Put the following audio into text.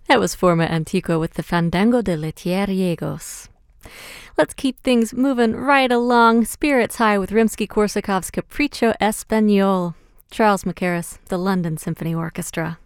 That was Forma Antigua with the Fandango de Letierriegos. Let's keep things moving right along. Spirits high with Rimsky-Korsakov's Capriccio Espagnol. Charles Mackerras, the London Symphony Orchestra.